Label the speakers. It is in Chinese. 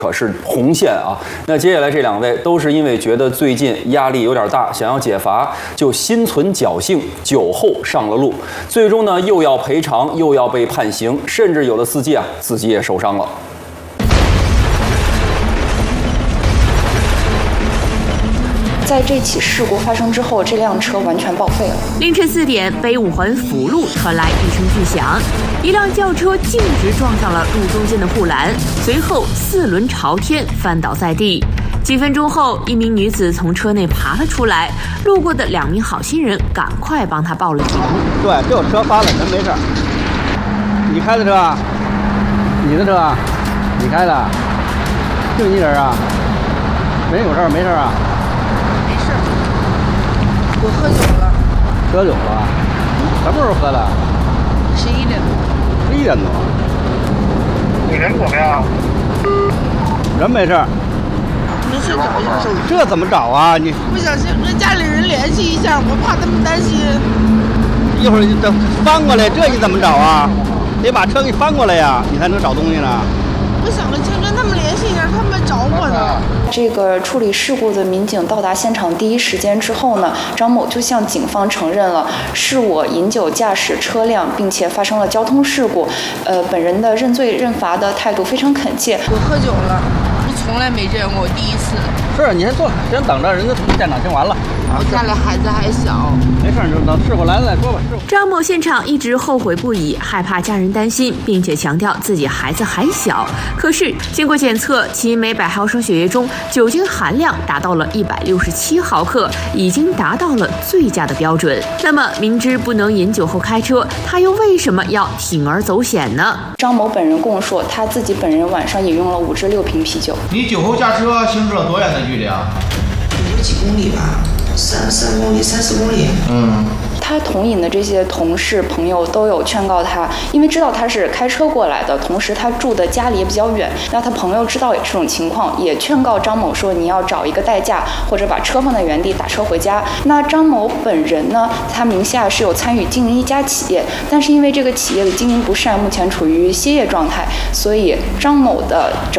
Speaker 1: 可是红线啊！那接下来这2位都是因为觉得最近压力有点大，想要解乏，就心存侥幸，酒后上了路，最终呢又要赔偿，又要被判刑，甚至有的司机啊自己也受伤了。
Speaker 2: 在这起事故发生之后，这辆车完全报废了。
Speaker 3: 凌晨4点，北五环辅路传来一声巨响，一辆轿车径直撞上了路中间的护栏，随后4轮朝天翻倒在地。几分钟后，一名女子从车内爬了出来，路过的2名好心人赶快帮她报了警。
Speaker 4: 对，这有车翻了，人没事。你开的车啊？你的车啊？你开的？就你人啊？人有事儿没事啊？
Speaker 5: 我喝酒了。
Speaker 4: 喝酒了？什么时候喝的
Speaker 5: ？11点多。
Speaker 4: 11点多。
Speaker 6: 你人怎么样？
Speaker 4: 人没事。
Speaker 5: 没事，找一下手机。
Speaker 4: 这怎么找啊？你
Speaker 5: 不小心跟家里人联系一下，我怕他们担心。
Speaker 4: 一会儿你等翻过来，这你怎么找啊？得把车给翻过来呀，你才能找东西呢。
Speaker 5: 我想着先跟他们联系一下，他们找我呢。
Speaker 2: 这个处理事故的民警到达现场第一时间之后呢，张某就向警方承认了是我饮酒驾驶车辆，并且发生了交通事故。本人的认罪认罚的态度非常恳切。
Speaker 5: 我喝酒了，我从来没这样过，我第一次。
Speaker 4: 是，你先坐，先等着人家现场先完了。
Speaker 5: 我家里孩子还小，
Speaker 4: 没事，就等师傅来了再说吧。
Speaker 3: 张某现场一直后悔不已，害怕家人担心，并且强调自己孩子还小。可是经过检测，其每100毫升血液中酒精含量达到了167毫克，已经达到了醉驾的标准。那么明知不能饮酒后开车，他又为什么要铤而走险呢？
Speaker 2: 张某本人供述，他自己本人晚上饮用了5至6瓶啤酒。
Speaker 7: 你酒后驾车行驶了多远的距离啊
Speaker 8: ？6、7公里吧。3公里、30公里。
Speaker 2: 他同饮的这些同事朋友都有劝告他，因为知道他是开车过来的，同时他住的家里也比较远，那他朋友知道这种情况，也劝告张某说你要找一个代驾，或者把车放在原地打车回家。那张某本人呢，他名下是有参与经营一家企业，但是因为这个企业的经营不善，目前处于歇业状态，所以张某的